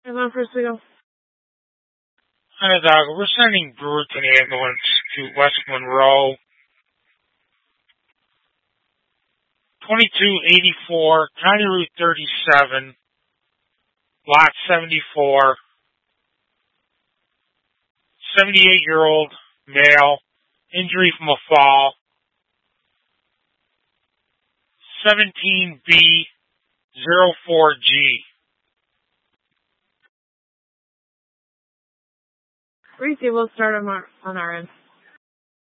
Hello, first we go. Hi, Doc. We're sending Brewerton ambulance to West Monroe. 2284, County Route 37, Lot 74. 78-year-old male, injury from a fall. 17B04G. Receive, we'll start on our end.